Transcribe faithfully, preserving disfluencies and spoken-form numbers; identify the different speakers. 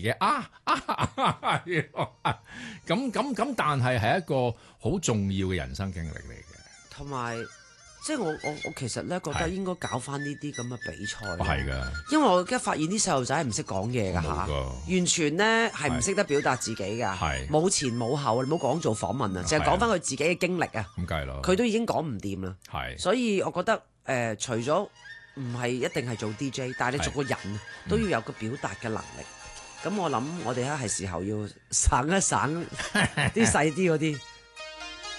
Speaker 1: 己啊啊咁咁咁，但係係一個好重要嘅人生經歷嚟嘅。
Speaker 2: 同埋即係我我我其實咧覺得應該搞翻呢啲咁嘅比賽。
Speaker 1: 係㗎，
Speaker 2: 因為我而家發現啲細路仔係唔識講嘢㗎嚇，完全咧係唔識得表達自己㗎，冇前冇後，你唔好講做訪問啊，淨係講翻佢自己嘅經歷啊，
Speaker 1: 咁梗係咯，
Speaker 2: 佢都已經講唔掂啦。
Speaker 1: 係，
Speaker 2: 所以我覺得誒、呃，除咗唔係一定係做 D J， 但係你做個人都要有個表達嘅能力。咁、嗯、我諗我哋咧係時候要省一省啲細啲嗰啲。